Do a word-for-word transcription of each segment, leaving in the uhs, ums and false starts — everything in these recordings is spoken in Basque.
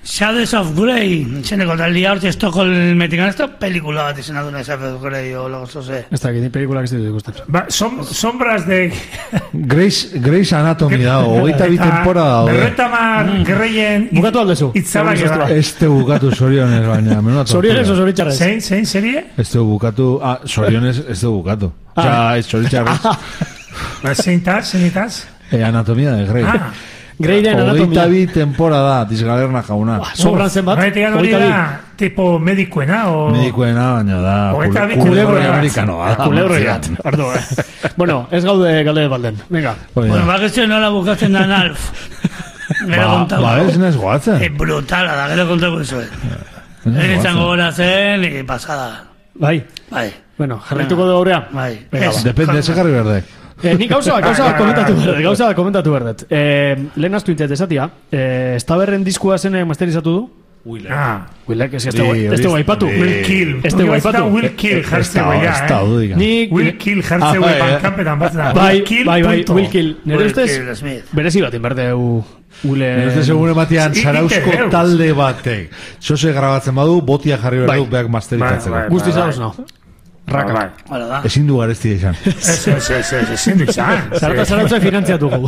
Shades of Grey, zeneko taldia hortxe Estocolmetik, esto pelikula bat izan aduna Shades of Grey o logo zose. Ez da, pelikulak ez ditu ikusten. Ba, som, sombras de... Grey's, Grey's Anatomy da, hogeita bi temporada daude. Berretamar Greyen... Bukatu aldezu. Itzalak eba. Ez te bukatu Soriones, baina. Soriones o Zoritxarrez? Zein, zein, serie? Ez te bukatu, ah, Soriones ez te bukatu. Osa, ez Zoritxarrez. Ba, zein taz, zein taz? Anatomia de Grey. Ah. Greyren anatomia. Hogeita bi temporada, disgalerna jauna. Sobran zen bat. Horretik hori da, tipo medikuena, o... Medikuena, baina da... Hogeita bi Kulebro amerikanoa. Kulebro irat. Ardo, eh. Bueno, ez gaude galde balden. Venga. Bueno, bakizio nola bukatzen dan Alf. Gero kontako. Ba, ez nes goatzen. Brutala da, gero kontako eso. Ez izango gora zen, y pasada. Bai. Bai. Bueno, jarraituko dugu aurea. Bai. Depende, ese jarri berde. Eh, ni gauza bat, gauza bat komentatu berdet, gauza bat komentatu berdet. Eh, lehen astu intet esatia, eh, Staberren diskua zen masterizatu du? Willer. Ah. Willer, que si este guaipatu. Will Kill. Este guaipatu. Will Kill jartze guaia, eh? Ni Will Kill jartze guai bankampetan bat da. Bai, bai, bai, Will Kill. Nere ustez, berezi bat inberdeu... Nere ustez segure batian Zarausko talde batek. Zose grabatzen badu, botia jarri berduk beak masterizatzeko. Guzti zauz no. Raka. Ezin du garezti izan. Ez, ez, ez, ez, ezin du izan. Zarata zarautza finantziatugu.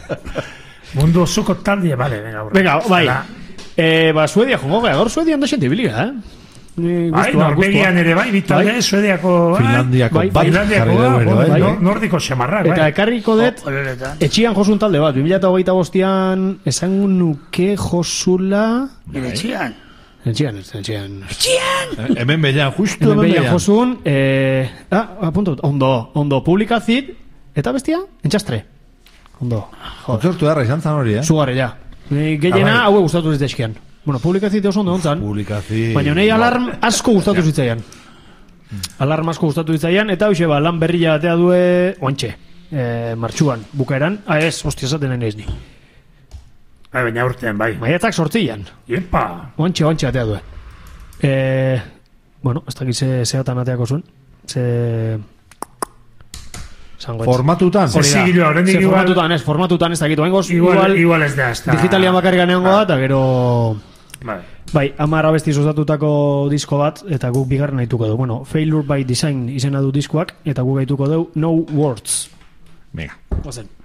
Mundu osuko talde, vale, venga. Venga, bai. Eh, ba, Suedia jongo gara, gaur Suedian da xente biliga, eh? Bai, Norvegian ere bai, bitalde, Suediako... Finlandiako bat. Finlandiako, nordiko semarrak, bai. Eta ekarriko dut, etxian josun talde bat, bi mila hogeita bostean, esan nuke josula... Etxian? Etxian, etxian. Etxian! Hemen bellan, justu hemen bellan. Hemen josun, eh... Ah, apunto, ondo, ondo, publikazit, eta bestia, entxastre. Ondo. Kontzertu darra izan zan hori, eh? Zugarri, ja. Gehiena, haue gustatu zitezkian. Bueno, publikazit oso ondo ontzan. Publikazit... Baina nahi alarm asko gustatu zitzaian. Alarm asko gustatu zitzaian, eta hoxe, ba, lan berria atea due, oantxe, eh, martxuan, bukaeran. Ah, ez, hostia, esaten nahi ni. Bai, baina urtean, bai. Maiatzak sortzian. Iepa! Oantxe, oantxe atea due. Eh, bueno, ez dakit ze zehatan ateako zuen. Ze... Formatutan? Formatutan, ez, formatutan ez dakit. Igual, igual ez da, ez da. Digitalian bakarrik ganeango da, eta gero... Bai. Bai, hamar abesti osatutako disko bat, eta guk bigarren nahituko du. Bueno, Failure by Design izena du diskoak, eta guk gaituko du No Words. Venga. Ozen.